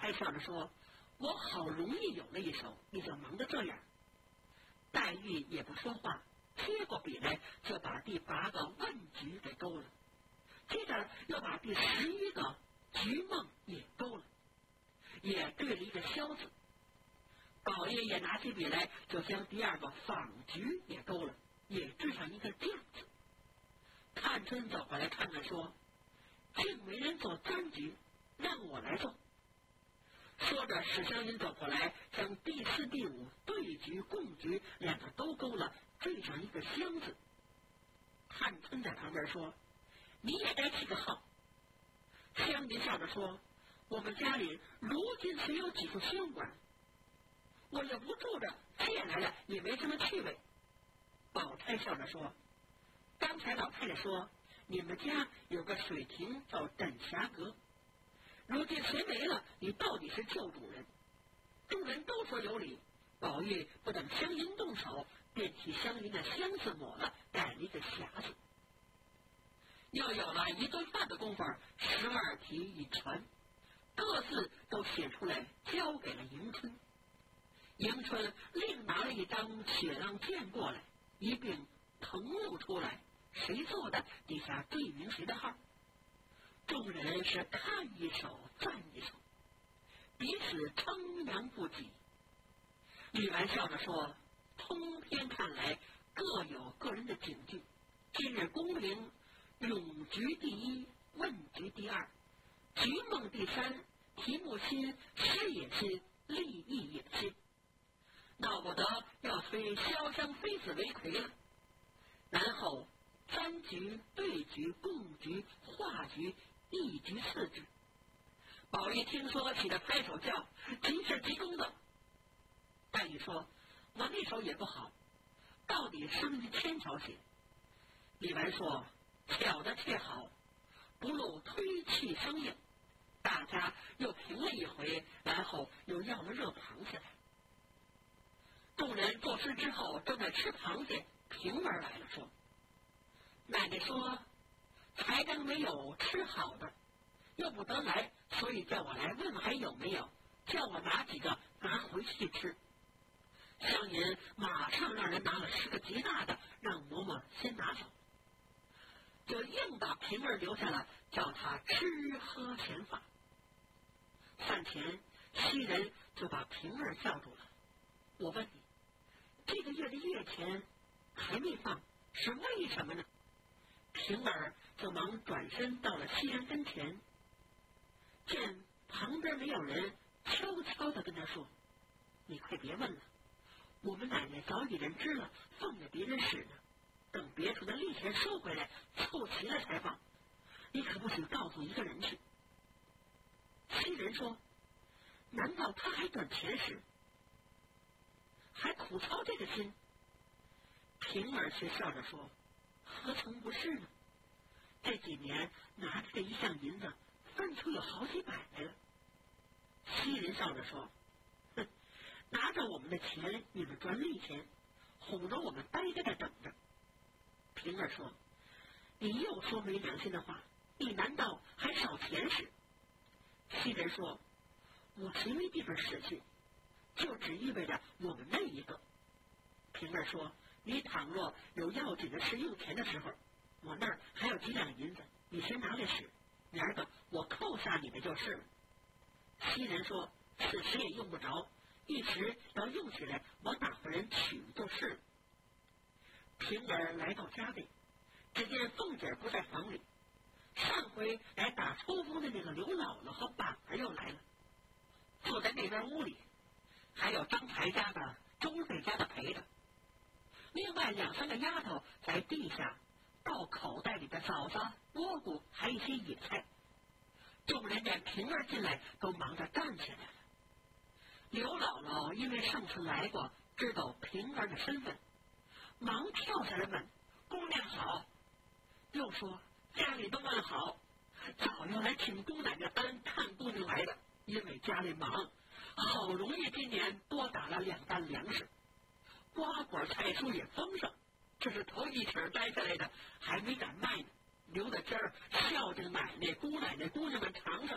才笑着说：“我好容易有了一手，你就忙得这样。”黛玉也不说话，接过笔来就把第8个问局给勾了，接着又把第11个局梦也勾了，也对了一个消字。宝爷也拿起笔来，就将第2个访局也勾了，也制上一个将字。探春走过来看看说：“竟没人做簪局，让我来做。”说着，史湘云走过来，将第4、第5对局、共局2个都勾了，缀上一个香字。探春在旁边说：“你也该起个号。”湘云笑着说：“我们家里如今虽有几副轩馆，我也不住着，借来了也没什么趣味。”宝钗笑着说：“刚才老太太说你们家有个水亭叫枕霞阁，如今谁没了，你到底是旧主人。”众人都说有理，宝玉不等湘云动手，便替湘云的香字抹了，改了一个匣字。又有了一顿饭的功夫，12题一传，各自都写出来，交给了迎春。迎春另拿了一张血浪卷过来，一并誊录出来，谁做的，底下对明谁的号。众人是看一手赞一手，彼此称扬不已。李纨笑着说：“通篇看来各有个人的警句，今日功名咏局第1，问局第2，局梦第3，题目新，诗也新，立意也新，闹不得要推潇湘妃子为魁了。然后簪局、对局、共局、画局、一局4局。”宝玉听说，起来拍手叫：“极是极公的！”黛玉说：“我那手也不好，到底生于天朝写。”李纨说：“巧的却好，不露推气生硬。”大家又评了一回，然后又要了热螃蟹来。众人作诗之后，正在吃螃蟹，平儿来了，说：“奶奶说才刚没有吃好的，又不得来，所以叫我来问还有没有，叫我拿几个拿回去吃。”湘云马上让人拿了10个极大的，让嬷嬷先拿走，就硬把平儿留下了，叫他吃喝闲饭。饭前，袭人就把平儿叫住了：“我问你，这个月的月钱还没放，是为什么呢？”平儿就忙转身到了袭人跟前，见旁边没有人，悄悄地跟他说：“你快别问了，我们奶奶早已人知了，放给别人使呢，等别处的利钱收回来，凑齐了才放，你可不许告诉一个人去。”袭人说：“难道他还短钱使，还苦操这个心？”平儿却笑着说：“何曾不是呢？这几年拿着这1项银子，分出有好几百来了。”袭人笑着说：“哼，拿着我们的钱，你们赚利钱，哄着我们待在这等着。”平儿说：“你又说没良心的话，你难道还少钱使？”袭人说：“我谁没地方使去，就只意味着我们那一个。”平儿说：“你倘若有要紧的事用钱的时候，我那儿还有几两银子，你先拿来使，明儿个我扣下你的就是了。”袭人说：“此时也用不着，一时要用起来，我哪回人取就是了。”平儿来到家里，只见凤姐不在房里，上回来打抽风的那个刘姥姥和板儿又来了，坐在那边屋里，还有张才家的、周瑞家的陪着，另外2、3个丫头在地下倒口袋里的枣子、蘑菇，还一些野菜。众人见平儿进来，都忙着站起来了。刘姥姥因为上次来过，知道平儿的身份，忙跳下来问：“姑娘好。”又说：“家里都问好，早要来请姑奶奶安看姑娘来的，因为家里忙，好容易今年多打了2担粮食，瓜果菜蔬也丰盛，这是头一起摘下来的，还没敢卖呢，留在这儿孝敬奶奶、姑奶奶、姑娘们尝尝。”